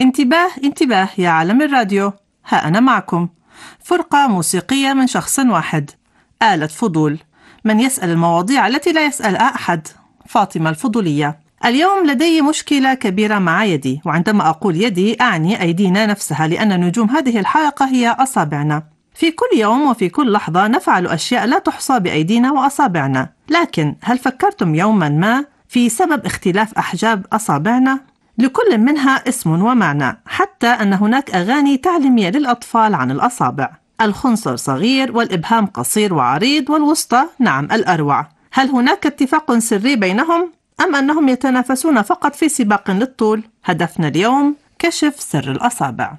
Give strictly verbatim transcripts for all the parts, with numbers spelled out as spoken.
انتباه انتباه يا عالم الراديو، ها أنا معكم. فرقة موسيقية من شخص واحد، آلة فضول، من يسأل المواضيع التي لا يسألها أحد، فاطمة الفضولية. اليوم لدي مشكلة كبيرة مع يدي، وعندما أقول يدي أعني أيدينا نفسها، لأن نجوم هذه الحلقة هي أصابعنا. في كل يوم وفي كل لحظة نفعل أشياء لا تحصى بأيدينا وأصابعنا، لكن هل فكرتم يوما ما في سبب اختلاف أحجاب أصابعنا؟ لكل منها اسم ومعنى، حتى أن هناك أغاني تعليمية للأطفال عن الأصابع. الخنصر صغير، والإبهام قصير وعريض، والوسطى نعم الأروع. هل هناك اتفاق سري بينهم؟ أم أنهم يتنافسون فقط في سباق للطول؟ هدفنا اليوم كشف سر الأصابع.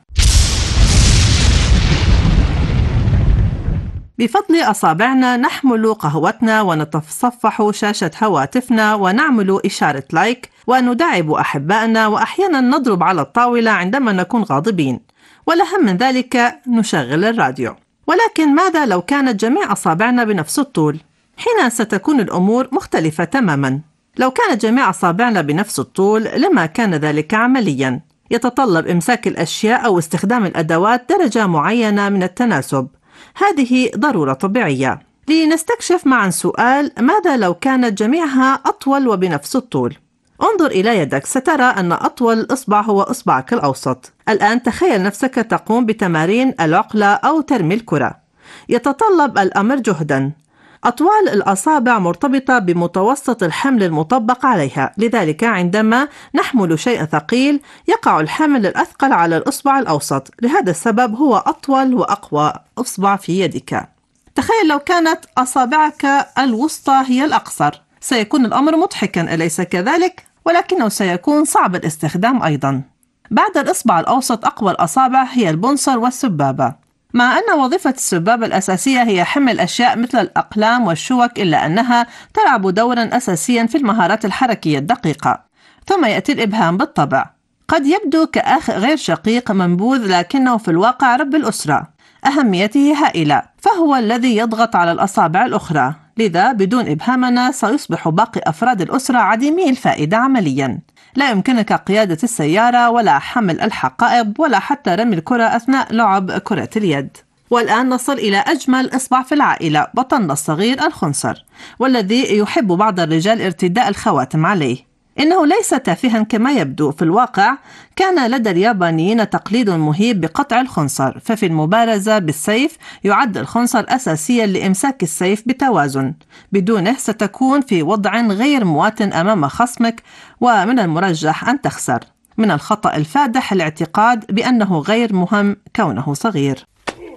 بفضل أصابعنا نحمل قهوتنا ونتصفح شاشة هواتفنا ونعمل إشارة لايك ونداعب أحبائنا، وأحيانا نضرب على الطاولة عندما نكون غاضبين، والأهم من ذلك نشغل الراديو. ولكن ماذا لو كانت جميع أصابعنا بنفس الطول؟ حين ستكون الأمور مختلفة تماما. لو كانت جميع أصابعنا بنفس الطول لما كان ذلك عمليا، يتطلب إمساك الأشياء أو استخدام الأدوات درجة معينة من التناسب. هذه ضرورة طبيعية. لنستكشف معا سؤال: ماذا لو كانت جميعها أطول وبنفس الطول؟ انظر إلى يدك، سترى أن أطول إصبع هو إصبعك الأوسط. الآن تخيل نفسك تقوم بتمارين العقلة أو ترمي الكرة. يتطلب الأمر جهدا. أطوال الأصابع مرتبطة بمتوسط الحمل المطبق عليها، لذلك عندما نحمل شيء ثقيل يقع الحمل الأثقل على الإصبع الأوسط، لهذا السبب هو أطول وأقوى إصبع في يدك. تخيل لو كانت أصابعك الوسطى هي الأقصر، سيكون الأمر مضحكا أليس كذلك؟ ولكنه سيكون صعب الاستخدام أيضا. بعد الإصبع الأوسط أقوى الأصابع هي البنصر والسبابة. مع أن وظيفة السبابة الأساسية هي حمل أشياء مثل الأقلام والشوك، إلا أنها تلعب دورا أساسيا في المهارات الحركية الدقيقة. ثم يأتي الإبهام بالطبع. قد يبدو كأخ غير شقيق منبوذ، لكنه في الواقع رب الأسرة. أهميته هائلة، فهو الذي يضغط على الأصابع الأخرى، لذا بدون إبهامنا سيصبح باقي أفراد الأسرة عديمي الفائدة عمليا. لا يمكنك قيادة السيارة ولا حمل الحقائب ولا حتى رمي الكرة أثناء لعب كرة اليد. والآن نصل إلى أجمل إصبع في العائلة، بطننا الصغير الخنصر، والذي يحب بعض الرجال ارتداء الخواتم عليه. إنه ليس تافها كما يبدو. في الواقع كان لدى اليابانيين تقليد مهيب بقطع الخنصر، ففي المبارزة بالسيف يعد الخنصر أساسيا لإمساك السيف بتوازن، بدونه ستكون في وضع غير مواتن أمام خصمك، ومن المرجح أن تخسر. من الخطأ الفادح الاعتقاد بأنه غير مهم كونه صغير.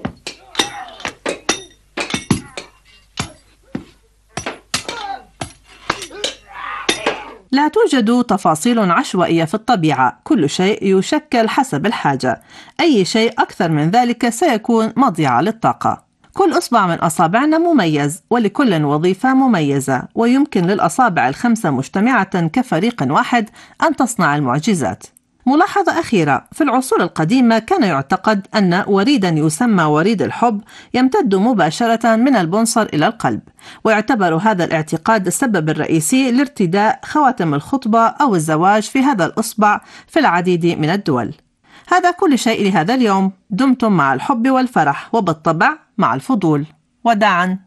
لا توجد تفاصيل عشوائية في الطبيعة، كل شيء يشكل حسب الحاجة. أي شيء أكثر من ذلك سيكون مضيعة للطاقة. كل إصبع من أصابعنا مميز، ولكل وظيفة مميزة، ويمكن للأصابع الخمسة مجتمعة كفريق واحد أن تصنع المعجزات. ملاحظة أخيرة: في العصور القديمة كان يعتقد أن وريدا يسمى وريد الحب يمتد مباشرة من البنصر إلى القلب، ويعتبر هذا الاعتقاد السبب الرئيسي لارتداء خواتم الخطبة أو الزواج في هذا الإصبع في العديد من الدول. هذا كل شيء لهذا اليوم. دمتم مع الحب والفرح، وبالطبع مع الفضول. وداعا.